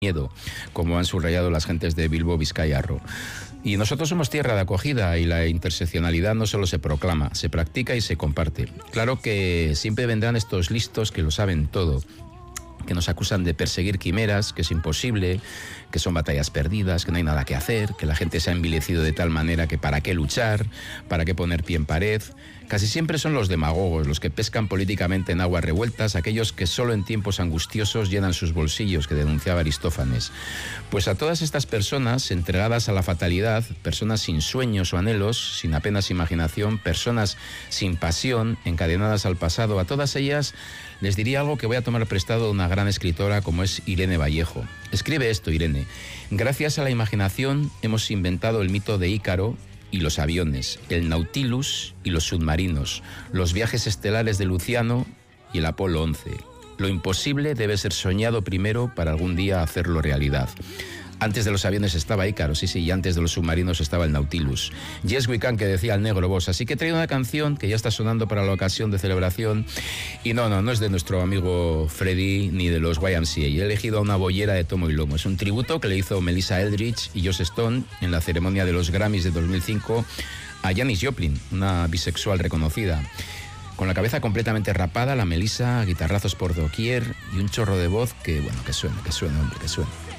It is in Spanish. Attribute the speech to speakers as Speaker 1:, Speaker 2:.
Speaker 1: miedo, como han subrayado las gentes de Bilbo Vizcaya-Arro. Y nosotros somos tierra de acogida y la interseccionalidad no solo se proclama, se practica y se comparte. Claro que siempre vendrán estos listos que lo saben todo, que nos acusan de perseguir quimeras, que es imposible, que son batallas perdidas, que no hay nada que hacer, que la gente se ha envilecido de tal manera que para qué luchar, para qué poner pie en pared. Casi siempre son los demagogos, los que pescan políticamente en aguas revueltas, aquellos que solo en tiempos angustiosos llenan sus bolsillos, que denunciaba Aristófanes. Pues a todas estas personas entregadas a la fatalidad, personas sin sueños o anhelos, sin apenas imaginación, personas sin pasión, encadenadas al pasado, a todas ellas les diría algo que voy a tomar prestado de una gran escritora como es Irene Vallejo. Escribe esto, Irene: gracias a la imaginación hemos inventado el mito de Ícaro y los aviones, el Nautilus y los submarinos, los viajes estelares de Luciano y el Apolo 11. Lo imposible debe ser soñado primero para algún día hacerlo realidad. Antes de los aviones estaba Ícaro, sí, y antes de los submarinos estaba el Nautilus. Yes we can, que decía el Negro Boss. Así que he traído una canción que ya está sonando para la ocasión de celebración. Y no es de nuestro amigo Freddy ni de los YMCA. He elegido a una boyera de tomo y lomo. Es un tributo que le hizo Melissa Eldridge y Joss Stone en la ceremonia de los Grammys de 2005 a Janis Joplin, una bisexual reconocida. Con la cabeza completamente rapada, la Melissa, guitarrazos por doquier y un chorro de voz que suene, hombre, que suene.